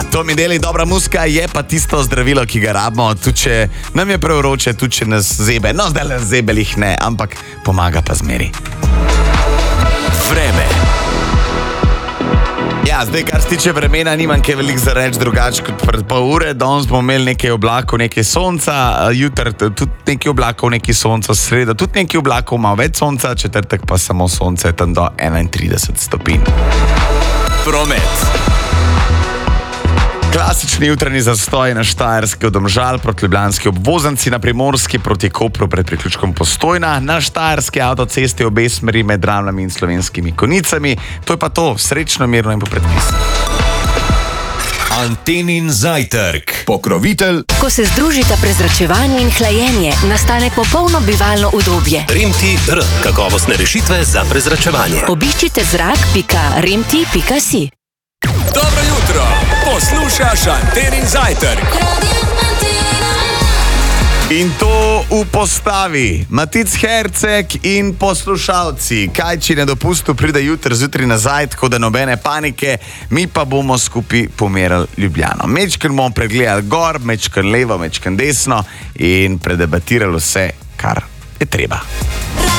To mi deli dobra muzika, je pa tisto zdravilo, ki ga rabimo, tudi če nam je prevroče, tudi če nas zebe. No, zdaj le zebelih ne, ampak pomaga pa zmeri. Vreme. Ja, zdaj, kar se tiče vremena, nimam kaj veliko za reči drugače kot pred pol ure. Danes bomo imeli nekaj oblakov, nekaj sonca, jutri tudi nekaj oblakov, nekaj sonca, sreda tudi nekaj oblakov, malo več sonca, četrtek pa samo sonce, tam do 31 stopinj. Promet. Klasični jutranji zastoj na Štajerski od Domžal proti ljubljanski obvoznici, na Primorski proti Kopru pred priključkom Postojna, na Štajerski avtocesti obe smeri med Ravnami in Slovenskimi Konicami. To je pa to, srečno, mirno in po predpisu. Antenin zajtrk. Pokrovitelj. Ko se združita prezračevanje in hlajenje, nastane popolno bivalno udobje. Remti-R. Kakovostne rešitve za prezračevanje. Obiščite zrak.remti.si. Dobro jutro. Poslušaš Antenin zajtrk. In to v postavi. Matic Herceg in poslušalci. Kaj, če na dopustu pride jutri zjutraj nazaj, tako da nobene panike, mi pa bomo skupaj pomerali Ljubljano. Mečken bomo pregledali gor, mečken levo, mečken desno in predebatirali vse, kar je treba.